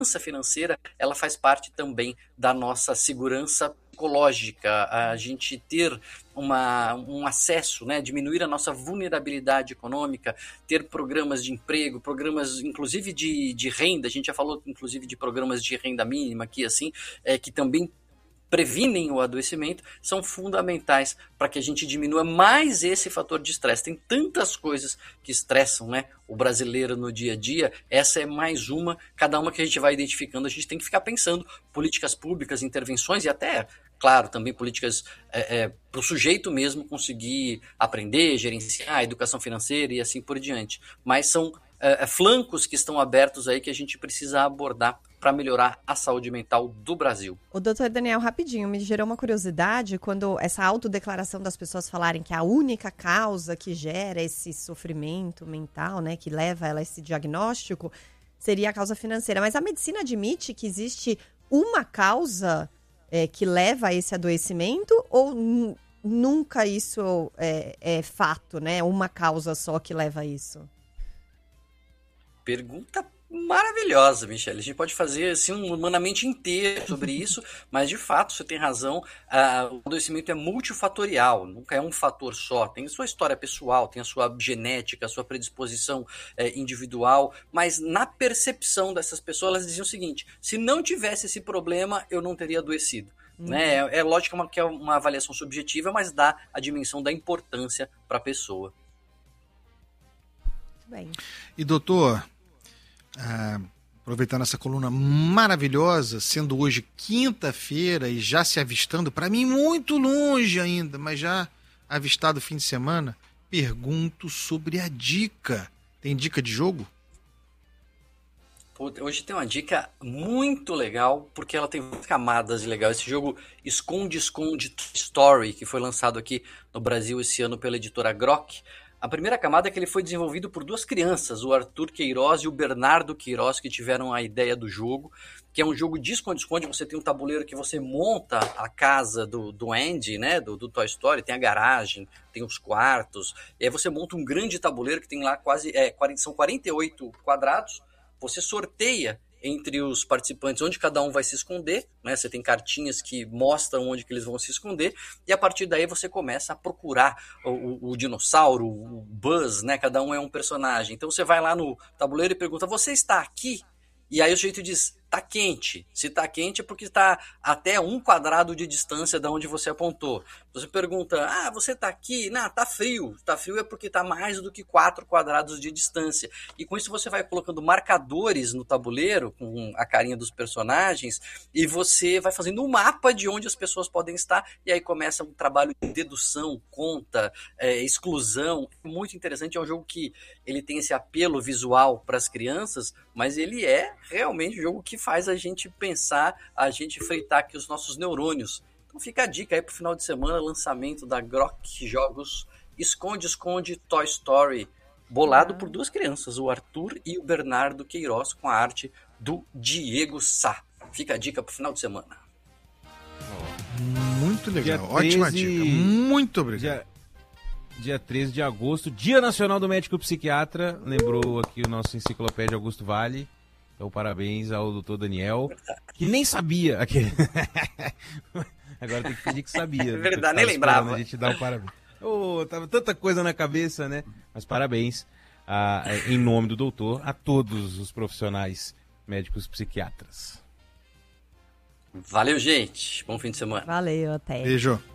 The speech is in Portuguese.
financeira, ela faz parte também da nossa segurança psicológica, a gente ter um acesso, né, diminuir a nossa vulnerabilidade econômica, ter programas de emprego, programas inclusive de renda, a gente já falou inclusive de programas de renda mínima aqui, assim, que também previnem o adoecimento, são fundamentais para que a gente diminua mais esse fator de estresse. Tem tantas coisas que estressam, né, o brasileiro no dia a dia, essa é mais uma, cada uma que a gente vai identificando, a gente tem que ficar pensando políticas públicas, intervenções e até, claro, também políticas para o sujeito mesmo conseguir aprender, gerenciar a educação financeira e assim por diante. Mas são flancos que estão abertos aí que a gente precisa abordar para melhorar a saúde mental do Brasil. O doutor Daniel, rapidinho, me gerou uma curiosidade quando essa autodeclaração das pessoas falarem que a única causa que gera esse sofrimento mental, né, que leva ela a esse diagnóstico, seria a causa financeira. Mas a medicina admite que existe uma causa que leva a esse adoecimento ou nunca isso é fato, né? Uma causa só que leva a isso? Pergunta maravilhosa, Michele. A gente pode fazer assim, um humanamente inteiro sobre isso, mas de fato você tem razão, o adoecimento é multifatorial, nunca é um fator só. Tem a sua história pessoal, tem a sua genética, a sua predisposição individual, mas na percepção dessas pessoas, elas diziam o seguinte: se não tivesse esse problema, eu não teria adoecido. Né? É lógico que é uma avaliação subjetiva, mas dá a dimensão da importância para a pessoa. Muito bem. E doutor, aproveitando essa coluna maravilhosa, sendo hoje quinta-feira e já se avistando, para mim muito longe ainda, mas já avistado o fim de semana, pergunto sobre a dica. Tem dica de jogo? Hoje tem uma dica muito legal, porque ela tem muitas camadas legais. Esse jogo Esconde-Esconde Toy Story, que foi lançado aqui no Brasil esse ano pela editora Grok. A primeira camada é que ele foi desenvolvido por duas crianças, o Arthur Queiroz e o Bernardo Queiroz, que tiveram a ideia do jogo, que é um jogo de esconde-esconde. Você tem um tabuleiro que você monta a casa do Andy, né, do Toy Story, tem a garagem, tem os quartos, e aí você monta um grande tabuleiro que tem lá são 48 quadrados. Você sorteia entre os participantes onde cada um vai se esconder, né? Você tem cartinhas que mostram onde que eles vão se esconder, e a partir daí você começa a procurar o dinossauro, o Buzz, né? Cada um é um personagem. Então você vai lá no tabuleiro e pergunta: você está aqui? E aí o sujeito diz: tá quente. Se tá quente é porque está até 1 quadrado de distância da onde você apontou. Você pergunta: você tá aqui? Não, tá frio. Tá frio é porque tá mais do que 4 quadrados de distância. E com isso você vai colocando marcadores no tabuleiro, com a carinha dos personagens, e você vai fazendo um mapa de onde as pessoas podem estar, e aí começa um trabalho de dedução, conta, exclusão. Muito interessante, é um jogo que ele tem esse apelo visual para as crianças, mas ele é realmente um jogo que faz a gente pensar, a gente freitar aqui os nossos neurônios. Então fica a dica aí pro final de semana, lançamento da Grok Jogos, Esconde-Esconde Toy Story, bolado por duas crianças, o Arthur e o Bernardo Queiroz, com a arte do Diego Sá. Fica a dica pro final de semana. Muito legal, ótima dica, muito obrigado. Dia 13 de agosto, Dia Nacional do Médico Psiquiatra, lembrou aqui o nosso Enciclopédia Augusto Vale. Então, parabéns ao doutor Daniel, que nem sabia. Agora tem que pedir que sabia. É verdade, nem lembrava. A gente dá um parabéns. Tava tanta coisa na cabeça, né? Mas parabéns, em nome do doutor, a todos os profissionais médicos psiquiatras. Valeu, gente. Bom fim de semana. Valeu, até. Beijo.